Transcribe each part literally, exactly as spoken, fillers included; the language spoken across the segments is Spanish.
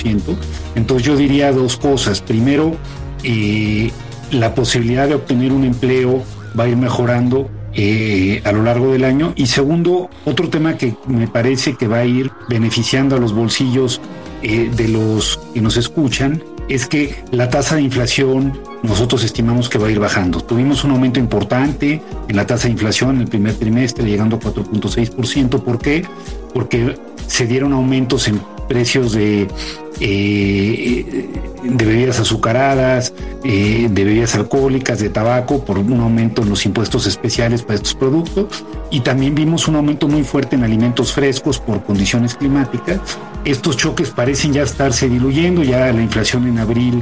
ciento. Entonces yo diría dos cosas. Primero, eh, la posibilidad de obtener un empleo va a ir mejorando eh, a lo largo del año. Y segundo, otro tema que me parece que va a ir beneficiando a los bolsillos eh, de los que nos escuchan es que la tasa de inflación nosotros estimamos que va a ir bajando. Tuvimos un aumento importante en la tasa de inflación en el primer trimestre, llegando a cuatro punto seis por ciento. ¿Por qué? Porque se dieron aumentos en precios de, eh, de bebidas azucaradas, eh, de bebidas alcohólicas, de tabaco, por un aumento en los impuestos especiales para estos productos. Y también vimos un aumento muy fuerte en alimentos frescos por condiciones climáticas. Estos choques parecen ya estarse diluyendo. Ya la inflación en abril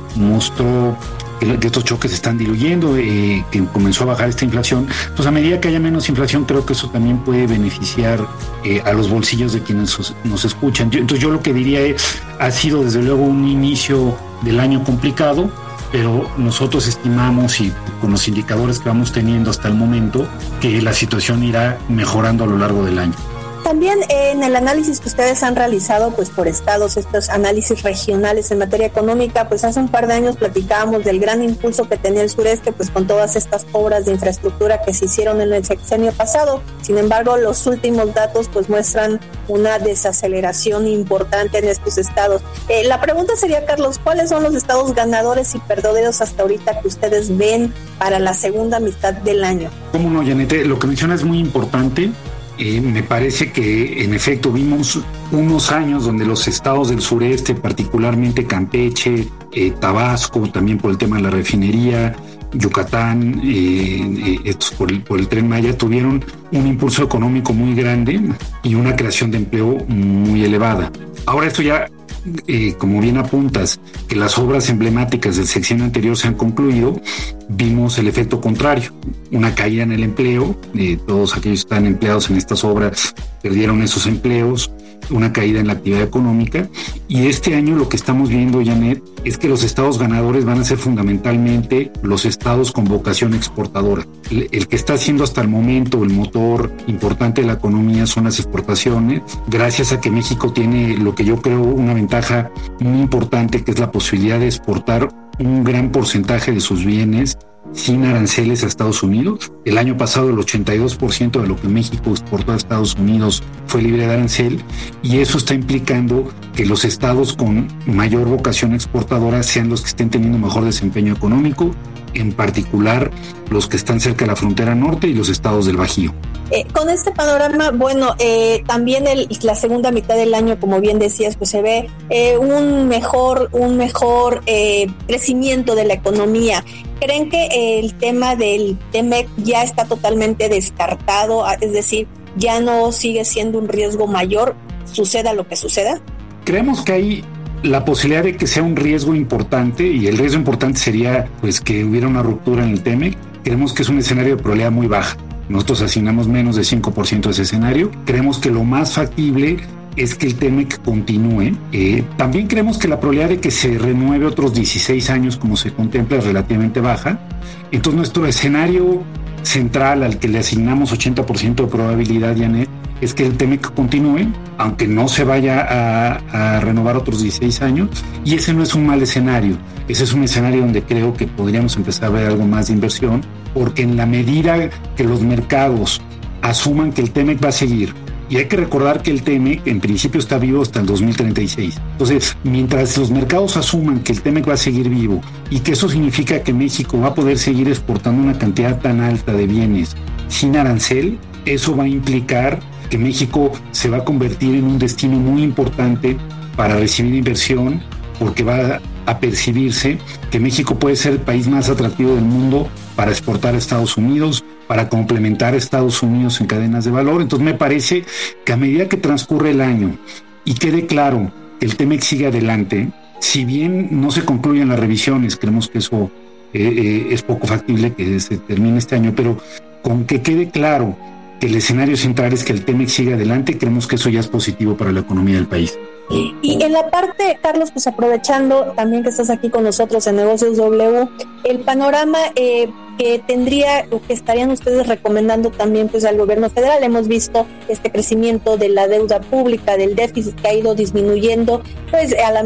mostró que estos choques se están diluyendo, eh, que comenzó a bajar esta inflación. Pues a medida que haya menos inflación, creo que eso también puede beneficiar eh, a los bolsillos de quienes nos, nos escuchan. Yo, entonces yo lo que diría es, ha sido desde luego un inicio del año complicado, pero nosotros estimamos, y con los indicadores que vamos teniendo hasta el momento, que la situación irá mejorando a lo largo del año. También eh, en el análisis que ustedes han realizado pues por estados, estos análisis regionales en materia económica, pues hace un par de años platicábamos del gran impulso que tenía el sureste pues con todas estas obras de infraestructura que se hicieron en el sexenio pasado. Sin embargo, los últimos datos pues muestran una desaceleración importante en estos estados. Eh, la pregunta sería, Carlos, ¿cuáles son los estados ganadores y perdedores hasta ahorita que ustedes ven para la segunda mitad del año? ¿Cómo no, Janete? Lo que menciona es muy importante. Eh, me parece que en efecto vimos unos años donde los estados del sureste, particularmente Campeche, eh, Tabasco, también por el tema de la refinería, Yucatán, eh, eh, estos por el, por el Tren Maya, tuvieron un impulso económico muy grande y una creación de empleo muy elevada. Ahora esto ya, eh, como bien apuntas, que las obras emblemáticas del sexenio anterior se han concluido, vimos el efecto contrario, una caída en el empleo. Eh, todos aquellos que están empleados en estas obras perdieron esos empleos, una caída en la actividad económica. Y este año lo que estamos viendo, Janet, es que los estados ganadores van a ser fundamentalmente los estados con vocación exportadora. El, el que está haciendo hasta el momento el motor importante de la economía son las exportaciones, gracias a que México tiene lo que yo creo una ventaja muy importante, que es la posibilidad de exportar un gran porcentaje de sus bienes sin aranceles a Estados Unidos. El año pasado el ochenta y dos por ciento de lo que México exportó a Estados Unidos fue libre de arancel, y eso está implicando que los estados con mayor vocación exportadora sean los que estén teniendo mejor desempeño económico, en particular los que están cerca de la frontera norte y los estados del Bajío. Eh, con este panorama, bueno, eh, también el, la segunda mitad del año, como bien decías, pues se ve eh, un mejor, un mejor eh, crecimiento de la economía. ¿Creen que el tema del T-M E C ya está totalmente descartado? Es decir, ya no sigue siendo un riesgo mayor, suceda lo que suceda. Creemos que hay la posibilidad de que sea un riesgo importante, y el riesgo importante sería pues que hubiera una ruptura en el T M E C. Creemos que es un escenario de probabilidad muy baja. Nosotros asignamos menos de cinco por ciento de ese escenario. Creemos que lo más factible es que el T M E C continúe. Eh, también creemos que la probabilidad de que se renueve otros dieciséis años, como se contempla, es relativamente baja. Entonces nuestro escenario central, al que le asignamos ochenta por ciento de probabilidad, Janet, es que el T M E C continúe, aunque no se vaya a, a renovar otros dieciséis años, y ese no es un mal escenario. Ese es un escenario donde creo que podríamos empezar a ver algo más de inversión, porque en la medida que los mercados asuman que el T M E C va a seguir, y hay que recordar que el T M E C en principio está vivo hasta el dos mil treinta y seis. Entonces, mientras los mercados asuman que el T M E C va a seguir vivo y que eso significa que México va a poder seguir exportando una cantidad tan alta de bienes sin arancel, eso va a implicar que México se va a convertir en un destino muy importante para recibir inversión, porque va a percibirse que México puede ser el país más atractivo del mundo para exportar a Estados Unidos, para complementar a Estados Unidos en cadenas de valor. Entonces me parece que a medida que transcurre el año y quede claro que el T M E C sigue adelante, si bien no se concluyen las revisiones, creemos que eso eh, eh, es poco factible que se termine este año, pero con que quede claro que el escenario central es que el T M E C siga adelante, creemos que eso ya es positivo para la economía del país. Y en la parte, Carlos, pues aprovechando también que estás aquí con nosotros en Negocios W, el panorama eh, que tendría o que estarían ustedes recomendando también pues al gobierno federal. Hemos visto este crecimiento de la deuda pública, del déficit que ha ido disminuyendo, pues a la